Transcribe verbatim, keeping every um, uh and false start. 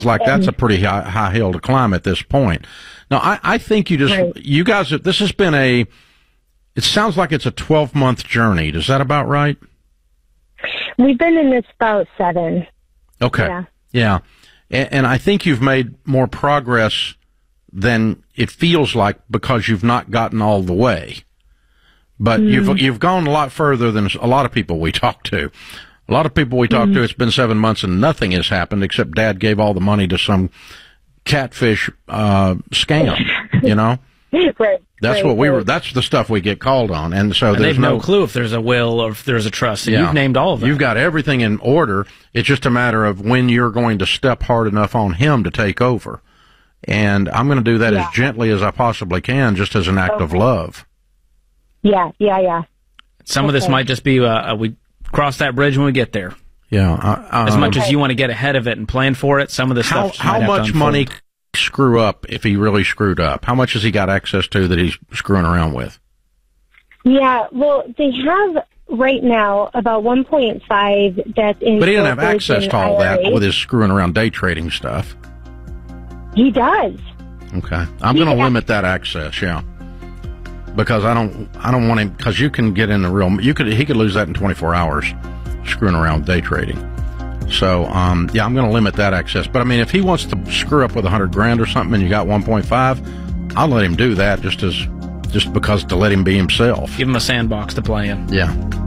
like that's a pretty high, high hill to climb at this point. Now, I, I think you just, right. you guys, this has been a, it sounds like it's a twelve-month journey. Is that about right? We've been in this about seven. Okay. Yeah. Yeah. And, and I think you've made more progress than it feels like because you've not gotten all the way. But mm. you've you've gone a lot further than a lot of people we talk to. A lot of people we talk mm. to, it's been seven months and nothing has happened except Dad gave all the money to some catfish uh, scam, you know? Right. That's right, what we right. were. That's the stuff we get called on, and so and there's they've no, no clue if there's a will or if there's a trust. So yeah. you've named all of them. You've got everything in order. It's just a matter of when you're going to step hard enough on him to take over, and I'm going to do that yeah. as gently as I possibly can, just as an act okay. of love. Yeah, yeah, yeah. Some okay. of this might just be uh, we cross that bridge when we get there. Yeah. Uh, as much okay. as you want to get ahead of it and plan for it, some of the how, stuff. How much money screw up if he really screwed up? How much has he got access to that he's screwing around with? Yeah, well, they have right now about one point five that's in. But he doesn't have access to all I R A. that with his screwing around day trading stuff. He does. Okay, I'm going to limit that access. Yeah, because I don't, I don't want him because you can get in the real. You could, he could lose that in twenty-four hours, screwing around with day trading. So, um, yeah, I'm going to limit that access. But I mean, if he wants to screw up with a hundred grand or something, and you got one point five, I'll let him do that just as, just because to let him be himself. Give him a sandbox to play in. Yeah.